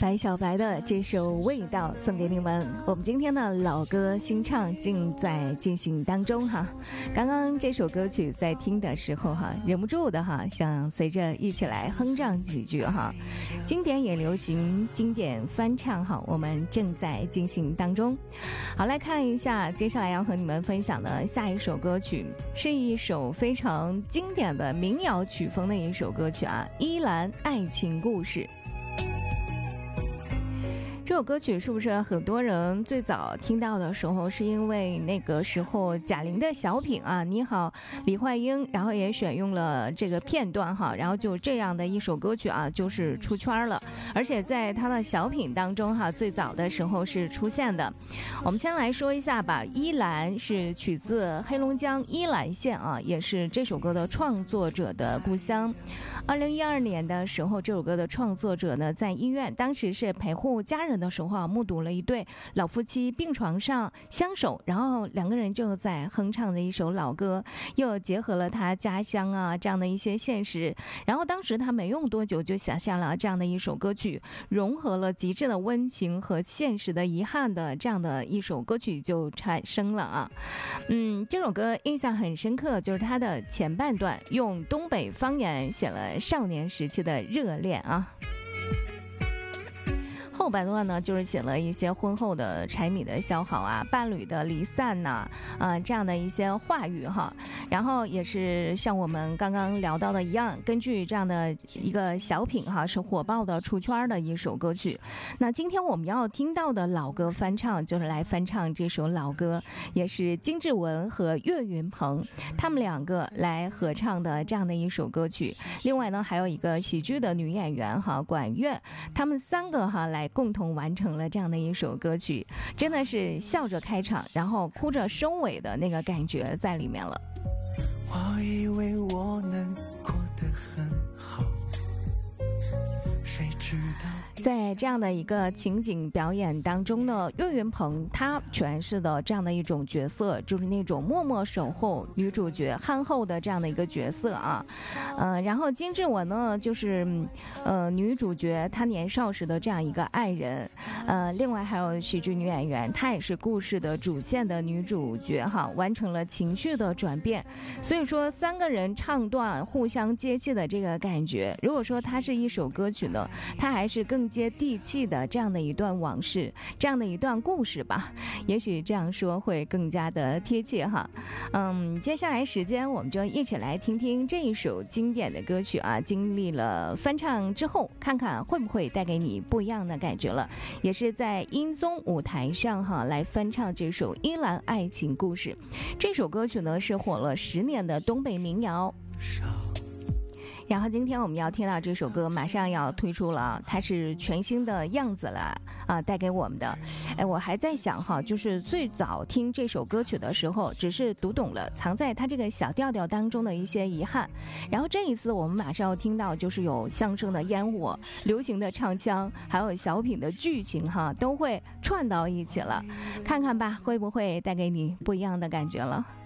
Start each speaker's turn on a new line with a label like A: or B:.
A: 白小白的这首《味道》送给你们。我们今天的老歌新唱正在进行当中哈。刚刚这首歌曲在听的时候哈，忍不住的哈，想随着一起来哼唱几句哈。经典也流行，经典翻唱哈，我们正在进行当中。好，来看一下接下来要和你们分享的下一首歌曲，是一首非常经典的民谣曲风的一首歌曲啊，《依兰爱情故事》。这首歌曲是不是很多人最早听到的时候是因为那个时候贾玲的小品啊，你好李焕英，然后也选用了这个片段哈，然后就这样的一首歌曲啊，就是出圈了。而且在他的小品当中哈，最早的时候是出现的。我们先来说一下吧，依兰是取自黑龙江依兰县啊，也是这首歌的创作者的故乡。2012年的时候，这首歌的创作者呢在医院，当时是陪护家人的时候啊，目睹了一对老夫妻病床上相守，然后两个人就在哼唱的一首老歌，又结合了他家乡啊这样的一些现实，然后当时他没用多久就想象了这样的一首歌曲，融合了极致的温情和现实的遗憾的这样的一首歌曲就产生了啊。这首歌印象很深刻，就是它的前半段用东北方言写了少年时期的热恋啊，后半段呢，就是写了一些婚后的柴米的消耗啊，伴侣的离散呐，这样的一些话语哈。然后也是像我们刚刚聊到的一样，根据这样的一个小品哈，是火爆的出圈的一首歌曲。那今天我们要听到的老歌翻唱，就是来翻唱这首老歌，也是金志文和岳云鹏他们两个来合唱的这样的一首歌曲。另外呢，还有一个喜剧的女演员哈，管乐，他们三个哈来共同完成了这样的一首歌曲，真的是笑着开场，然后哭着收尾的那个感觉在里面了。
B: 我以为我能过得很好，谁知道
A: 在这样的一个情景表演当中呢，岳云鹏他诠释的这样的一种角色，就是那种默默守候女主角憨厚的这样的一个角色啊。然后金志文呢，就是女主角她年少时的这样一个爱人。另外还有喜剧女演员，她也是故事的主线的女主角哈，完成了情绪的转变。所以说三个人唱段互相接气的这个感觉，如果说它是一首歌曲呢，它还是更接地气的这样的一段往事，这样的一段故事吧，也许这样说会更加的贴切哈。接下来时间我们就一起来听听这一首经典的歌曲啊，经历了翻唱之后，看看会不会带给你不一样的感觉了。也是在音综舞台上哈来翻唱这首《依兰爱情故事》。这首歌曲呢是火了10年的东北民谣。然后今天我们要听到这首歌马上要推出了，它是全新的样子了啊，带给我们的。我还在想哈，就是最早听这首歌曲的时候，只是读懂了藏在它这个小调调当中的一些遗憾。然后这一次我们马上要听到，就是有相声的烟火、流行的唱腔，还有小品的剧情哈，都会串到一起了。看看吧，会不会带给你不一样的感觉了？